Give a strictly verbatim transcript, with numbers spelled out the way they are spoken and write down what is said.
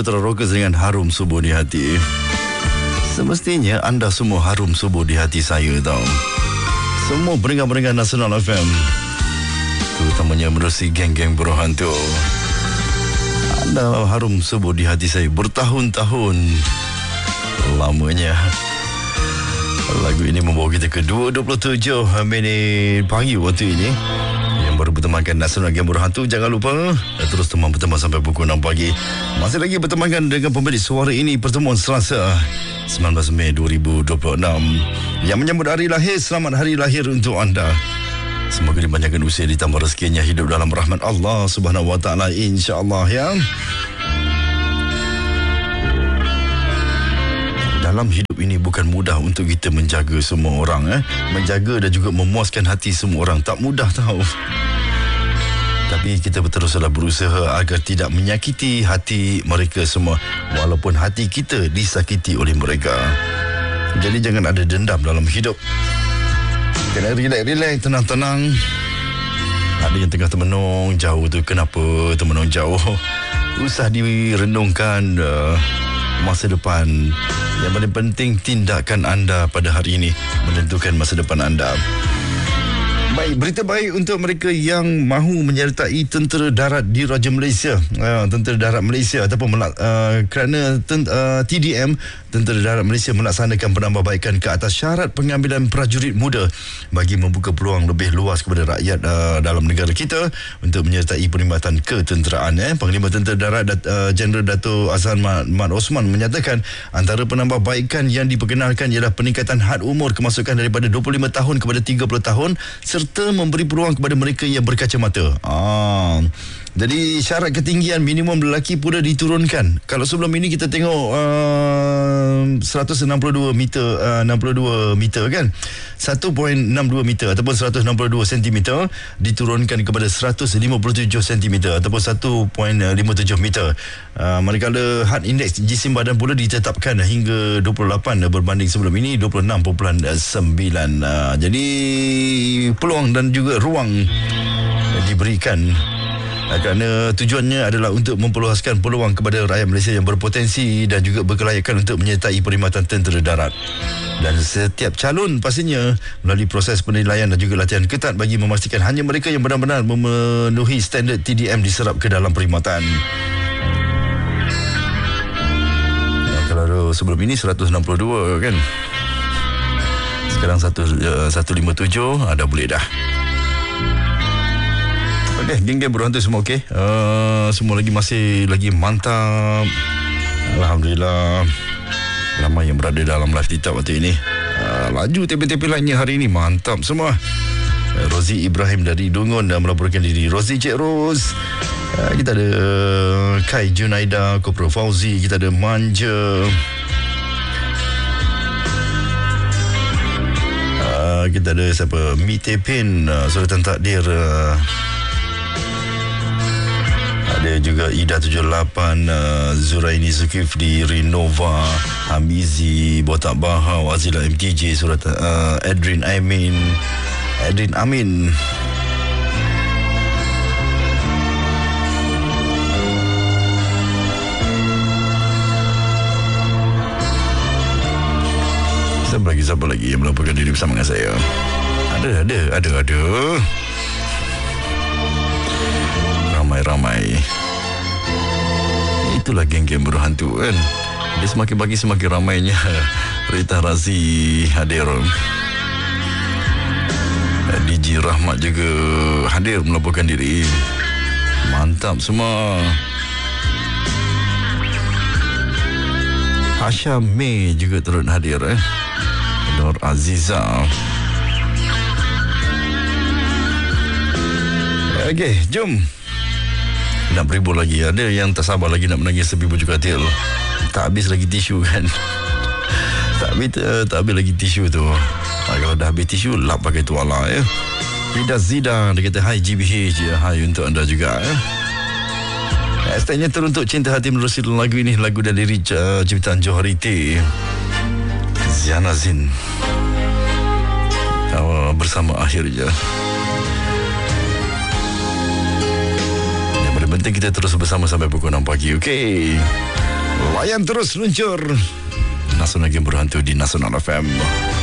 Putra Rockers dengan Harum Subuh di Hati. Semestinya anda semua harum subuh di hati saya tau. Semua pendengar-pendengar Nasional F M, terutamanya menerusi geng-geng buruhan tu. Anda harum subuh di hati saya bertahun-tahun lamanya. Lagu ini membawa kita ke dua dua puluh tujuh minit pagi waktu ini. Yang baru bertemankan Nasional Geng Buruhan tu, jangan lupa terus teman berteman sampai pukul enam pagi. Masih lagi bertemankan dengan pemilik suara ini, pertemuan Selasa sembilan belas Mei dua ribu dua puluh enam yang menyambut hari lahir. Selamat hari lahir untuk anda. Semoga dipanjangkan usia, ditambah rezekinya, hidup dalam rahmat Allah Subhanahu Wa Taala, insya-Allah ya. Dalam hidup ini bukan mudah untuk kita menjaga semua orang eh. Menjaga dan juga memuaskan hati semua orang tak mudah tahu. Tapi kita teruslah berusaha agar tidak menyakiti hati mereka semua, walaupun hati kita disakiti oleh mereka. Jadi jangan ada dendam dalam hidup. Kena relax-relax, tenang-tenang. Ada yang tengah termenung jauh tu, kenapa termenung jauh? Usah direnungkan uh, masa depan. Yang paling penting, tindakan anda pada hari ini menentukan masa depan anda. Baik, berita baik untuk mereka yang mahu menyertai tentera darat di Raja Malaysia. Uh, tentera darat Malaysia ataupun melak, uh, kerana tent, uh, T D M, Tentera Darat Malaysia melaksanakan penambahbaikan ke atas syarat pengambilan prajurit muda bagi membuka peluang lebih luas kepada rakyat uh, dalam negara kita untuk menyertai perkhidmatan ketenteraan. Eh. Panglima Tentera Darat uh, Jeneral Dato' Azhan Mat, Mat Osman menyatakan antara penambahbaikan yang diperkenalkan ialah peningkatan had umur kemasukan daripada dua puluh lima tahun kepada tiga puluh tahun serta memberi peluang kepada mereka yang berkacamata. Ah. Jadi syarat ketinggian minimum lelaki pula diturunkan. Kalau sebelum ini kita tengok uh, seratus enam puluh dua meter, uh, enam puluh dua meter kan, satu perpuluhan enam dua meter ataupun seratus enam puluh dua sentimeter diturunkan kepada seratus lima puluh tujuh sentimeter ataupun satu perpuluhan lima tujuh meter. Uh, manakala had indeks jisim badan pula ditetapkan hingga dua puluh lapan berbanding sebelum ini dua puluh enam perpuluhan sembilan. Uh, jadi peluang dan juga ruang diberikan kerana tujuannya adalah untuk memperluaskan peluang kepada rakyat Malaysia yang berpotensi dan juga berkelayakan untuk menyertai perkhidmatan tentera darat. Dan setiap calon pastinya melalui proses penilaian dan juga latihan ketat bagi memastikan hanya mereka yang benar-benar memenuhi standard T D M diserap ke dalam perkhidmatan. Nah, kalau sebelum ini seratus enam puluh dua kan, sekarang seratus lima puluh tujuh ada boleh dah. Okey, geng-geng buruhan tu semua okey. Uh, semua lagi masih lagi mantap. Alhamdulillah. Ramai yang berada dalam live TikTok waktu ini. Uh, laju tepi-tepi lainnya hari ini mantap semua. Uh, Rozi Ibrahim dari Dungun dah melaporkan diri. Rozi Cik Ros. Uh, kita ada uh, Kai Junaida, Kopro Fauzi, kita ada Manja. Uh, kita ada siapa? Mite Pin, uh, Sultan Takdir. Uh, Ada juga Ida tujuh lapan, uh, Zuraini Zulkifli, Rinova, Hamizi, Botak Bahau, Azila M T J, Surat uh, Adrin Amin, Adrin Amin. Siapa lagi, siapa lagi yang melaporkan diri bersama dengan saya? Ada, ada, ada, ada. Ramai-ramai. Itulah geng-geng buruhan tu kan. Dia semakin pagi semakin ramainya. Rita Razi hadir. D J Rahmat juga hadir melaporkan diri. Mantap semua. Hasha May juga turut hadir eh. Nur Aziza. Okey, jom. Nak beribur lagi. Ada yang tak sabar lagi nak menangis sepi baju katil. Tak habis lagi tisu kan. Tak habis, uh, tak habis lagi tisu tu. Ha, kalau dah habis tisu, lap pakai tuala ya. Rida Zida, dia kata hi G B H. Hi untuk anda juga ya. Hashtagnya teruntuk cinta hati menerusi lagu ini. Lagu dari uh, ciptaan Johari T. Ziana Zin. Uh, bersama akhir je. Penting kita terus bersama sampai pukul enam pagi. Okey. Layan terus luncur Nasional Game Berhantu di Nasional F M.